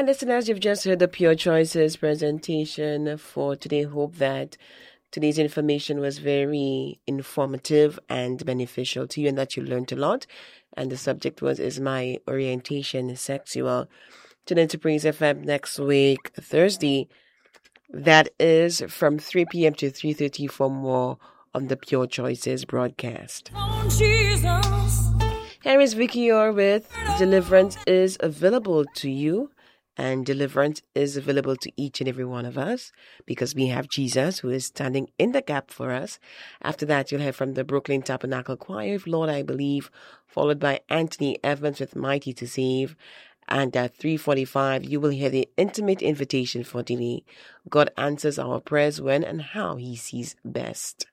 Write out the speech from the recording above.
And listeners, you've just heard the Pure Choices presentation for today. Hope that today's information was very informative and beneficial to you and that you learned a lot. And the subject was, is my orientation sexual? Tune into Praise FM next week, Thursday. That is from 3 p.m. to 3:30 for more on the Pure Choices broadcast. Oh, Jesus. Here is Vicky Orr with Deliverance is available to you. And deliverance is available to each and every one of us because we have Jesus who is standing in the gap for us. After that, you'll hear from the Brooklyn Tabernacle Choir, If Lord I Believe, followed by Anthony Evans with Mighty to Save. And at 3:45, you will hear the intimate invitation for today. God answers our prayers when and how He sees best.